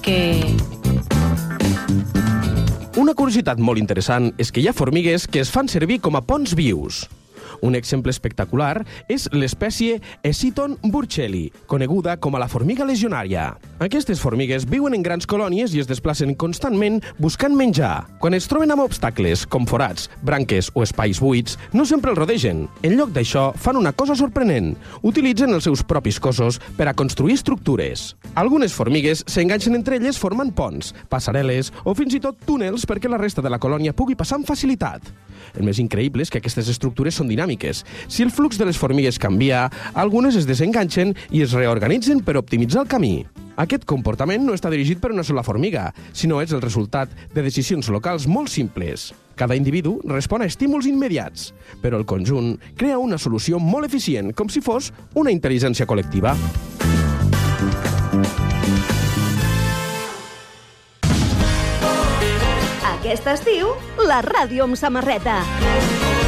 Una curiositat molt interessant és que hi ha formigues que es fan servir com a ponts vius. Un exemple espectacular és l'espècie Eciton burchelli, coneguda com a la formiga legionària. Aquestes formigues viuen en grans colònies i es desplacen constantment buscant menjar. Quan es troben amb obstacles, com forats, branques o espais buits, no sempre els rodegen. En lloc d'això, fan una cosa sorprenent. Utilitzen els seus propis cossos per a construir estructures. Algunes formigues s'enganxen entre elles formant ponts, passarel·les o fins i tot túnels perquè la resta de la colònia pugui passar amb facilitat. El més increïble és que aquestes estructures són dinàmiques. Si el flux de les formigues canvia, algunes es desenganxen i es reorganitzen per optimitzar el camí. Aquest comportament no està dirigit per una sola formiga, sinó és el resultat de decisions locals molt simples. Cada individu respon a estímuls immediats, però el conjunt crea una solució molt eficient, com si fos una intel·ligència col·lectiva. Aquest estiu, la ràdio amb samarreta.